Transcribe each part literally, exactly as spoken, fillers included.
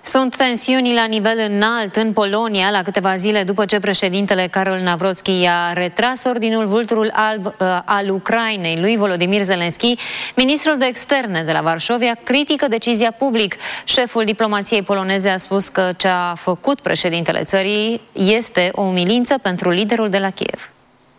Sunt tensiuni la nivel înalt în Polonia, la câteva zile după ce președintele Karol Nawrocki a retras ordinul vulturul alb uh, al Ucrainei lui Volodymyr Zelensky. Ministrul de externe de la Varșovia critică decizia public. Șeful diplomației poloneze a spus că ce a făcut președintele țării este o umilință pentru liderul de la Kiev.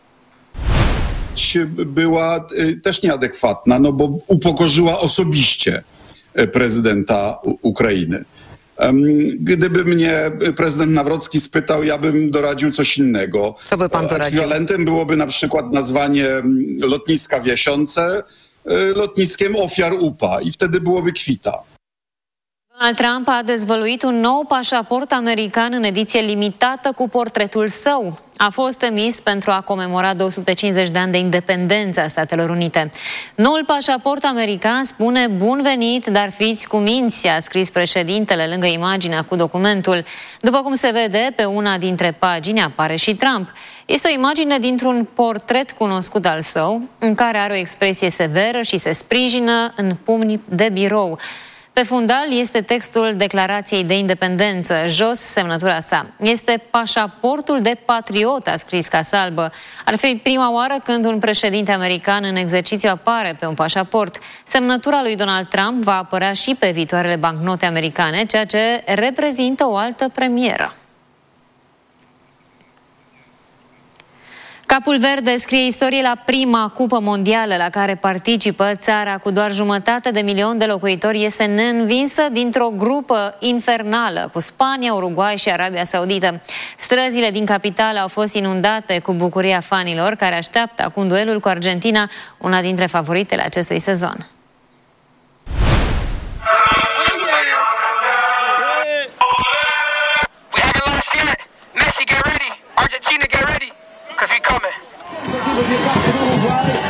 Była też nieadekwatna, no bo upokorzyła osobiście prezydenta Ukrainy. Gdyby mnie prezydent Nawrocki spytał, ja bym doradził coś innego. Co by pan doradził? Ekwiwalentem byłoby na przykład nazwanie lotniska w Jasionce lotniskiem ofiar U P A i wtedy byłoby kwita. Donald Trump a dezvăluit un nou pașaport american în ediție limitată cu portretul său. A fost emis pentru a comemora două sute cincizeci de ani de independență a Statelor Unite. Noul pașaport american spune bun venit, dar fiți cuminți, a scris președintele lângă imaginea cu documentul. După cum se vede, pe una dintre pagini apare și Trump. Este o imagine dintr-un portret cunoscut al său, în care are o expresie severă și se sprijină în pumni de birou. Pe fundal este textul Declarației de Independență, jos semnătura sa. Este pașaportul de patriot, a scris Casa Albă. Ar fi prima oară când un președinte american în exercițiu apare pe un pașaport. Semnătura lui Donald Trump va apărea și pe viitoarele bancnote americane, ceea ce reprezintă o altă premieră. Capul Verde scrie istorie la prima cupă mondială la care participă. Țara cu doar jumătate de milion de locuitori iese neînvinsă dintr-o grupă infernală cu Spania, Uruguay și Arabia Saudită. Străzile din capitală au fost inundate cu bucuria fanilor care așteaptă acum duelul cu Argentina, una dintre favoritele acestui sezon. Messi, get ready. Argentina, get ready. Because we coming.